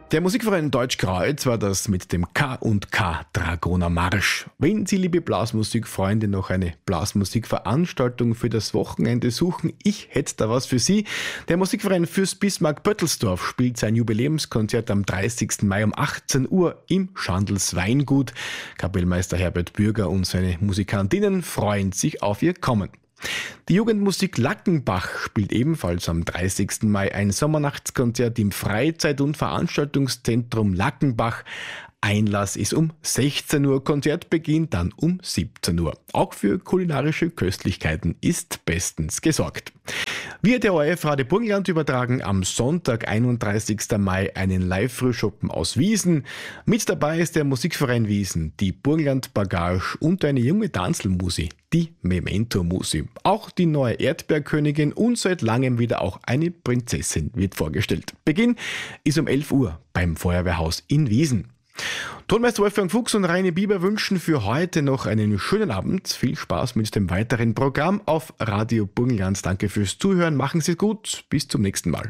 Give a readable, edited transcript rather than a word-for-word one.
Der Musikverein Deutschkreuz war das mit dem K&K Dragoner Marsch. Wenn Sie, liebe Blasmusikfreunde, noch eine Blasmusikveranstaltung für das Wochenende suchen, ich hätte da was für Sie. Der Musikverein Fürst Bismarck Böttelsdorf spielt sein Jubiläumskonzert am 30. Mai um 18 Uhr im Schandls Weingut. Kapellmeister Herbert Bürger und seine Musikantinnen freuen sich auf Ihr Kommen. Die Jugendmusik Lackenbach spielt ebenfalls am 30. Mai ein Sommernachtskonzert im Freizeit- und Veranstaltungszentrum Lackenbach. Einlass ist um 16 Uhr, Konzertbeginn dann um 17 Uhr. Auch für kulinarische Köstlichkeiten ist bestens gesorgt. Wir der ORF Radio Burgenland übertragen am Sonntag, 31. Mai, einen Live-Frühschoppen aus Wiesen. Mit dabei ist der Musikverein Wiesen, die Burgenland Bagage und eine junge Tanzelmusi, die Memento Musi. Auch die neue Erdbeerkönigin und seit langem wieder auch eine Prinzessin wird vorgestellt. Beginn ist um 11 Uhr beim Feuerwehrhaus in Wiesen. Tonmeister Wolfgang Fuchs und Rainer Bieber wünschen für heute noch einen schönen Abend. Viel Spaß mit dem weiteren Programm auf Radio Burgenland. Danke fürs Zuhören. Machen Sie es gut. Bis zum nächsten Mal.